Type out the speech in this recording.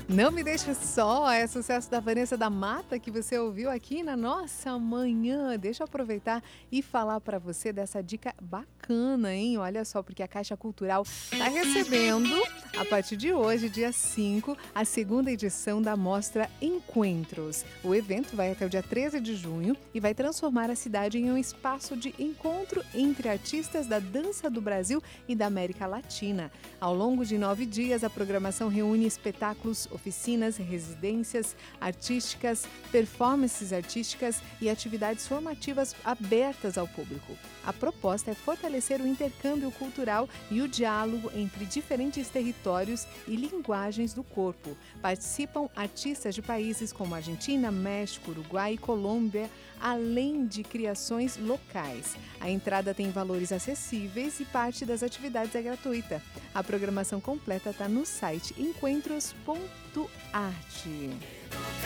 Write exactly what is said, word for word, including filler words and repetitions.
Não Me Deixe Só é sucesso da Vanessa da Mata que você ouviu aqui na nossa manhã. Deixa eu aproveitar e falar para você dessa dica bacana, hein? Olha só, porque a Caixa Cultural está recebendo, a partir de hoje, dia cinco, a segunda edição da Mostra Encontros. O evento vai até o dia treze de junho e vai transformar a cidade em um espaço de encontro entre artistas da dança do Brasil e da América Latina. Ao longo de nove dias, a programação reúne espetáculos, oficinas, residências artísticas, performances artísticas e atividades formativas abertas ao público. A proposta é fortalecer o intercâmbio cultural e o diálogo entre diferentes territórios e linguagens do corpo. Participam artistas de países como Argentina, México, Uruguai e Colômbia, além de criações locais. A entrada tem valores acessíveis e parte das atividades é gratuita. A programação completa está no site encontros ponto arte.